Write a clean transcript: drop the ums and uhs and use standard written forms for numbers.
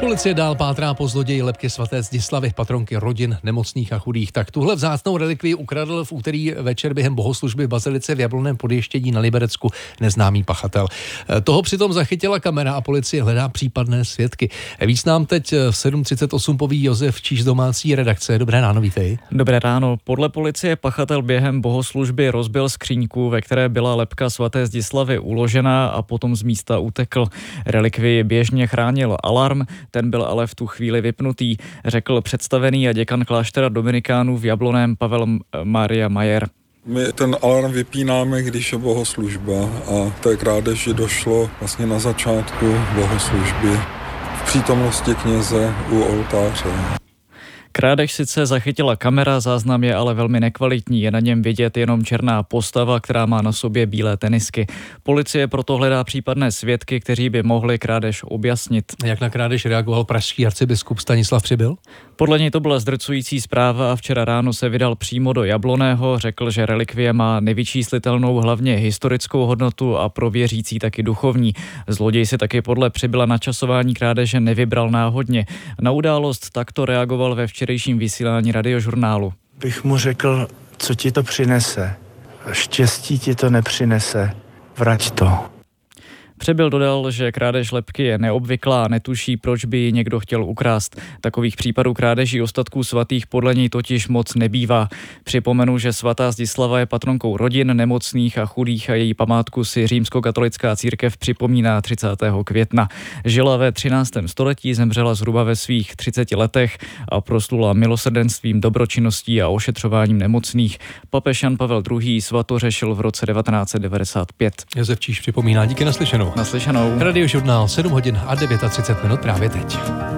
Policie dál pátrá po zloději lebky svaté Zdislavy, patronky rodin nemocných a chudých. Tak tuhle vzácnou relikvii ukradl v úterý večer během bohoslužby v bazilice v Jablonném Podještědí na Liberecku neznámý pachatel. Toho přitom zachytila kamera a policie hledá případné svědky. Víc nám teď v 7:38 poví Josef Číš z domácí redakce. Dobré ráno, vítej. Dobré ráno. Podle policie pachatel během bohoslužby rozbil skříňku, ve které byla lebka svaté Zdislavy uložena, a potom z místa utekl. Relikvii běžně chránil alarm, ten byl ale v tu chvíli vypnutý, řekl představený a děkan kláštera dominikánů v Jablonném Pavel Maria Majer. My ten alarm vypínáme, když je bohoslužba, a té krádeži došlo vlastně na začátku bohoslužby v přítomnosti kněze u oltáře. Krádež sice zachytila kamera, záznam je ale velmi nekvalitní, je na něm vidět jenom černá postava, která má na sobě bílé tenisky. Policie proto hledá případné svědky, kteří by mohli krádež objasnit. Jak na krádež reagoval pražský arcibiskup Stanislav Přibyl? Podle něj to byla zdrcující zpráva a včera ráno se vydal přímo do Jablonného, řekl, že relikvie má nevyčíslitelnou hlavně historickou hodnotu a pro věřící taky duchovní. Zloděj si taky podle Přibyla načasování krádeže nevybral náhodně. Na událost takto reagoval ve včerejším vysílání Radiožurnálu. Bych mu řekl, co ti to přinese. Štěstí ti to nepřinese. Vrať to. Přibyl dodal, že krádež lebky je neobvyklá a netuší, proč by ji někdo chtěl ukrást. Takových případů krádeží ostatků svatých podle něj totiž moc nebývá. Připomenu, že svatá Zdislava je patronkou rodin nemocných a chudých a její památku si římskokatolická církev připomíná 30. května. Žila ve 13. století, zemřela zhruba ve svých 30 letech a proslula milosrdenstvím, dobročinností a ošetřováním nemocných. Papež Jan Pavel II. Svatořešil v roce 1995. Josef Číš připomíná, díky naslyšenou. Naslyšenou. Radiožurnál 7 hodin a 39 minut právě teď.